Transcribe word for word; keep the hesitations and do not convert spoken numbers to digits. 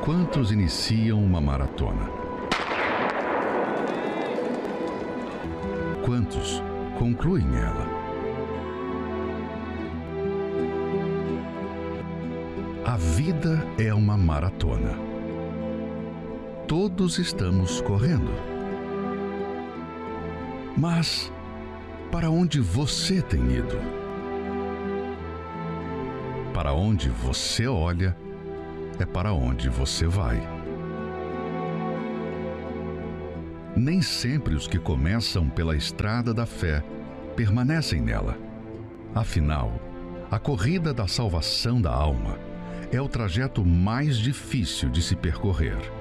Quantos iniciam uma maratona? Quantos concluem ela? A vida é uma maratona. Todos estamos correndo. Mas para onde você tem ido? Para onde você olha, é para onde você vai. Nem sempre os que começam pela estrada da fé permanecem nela. Afinal, a corrida da salvação da alma é o trajeto mais difícil de se percorrer.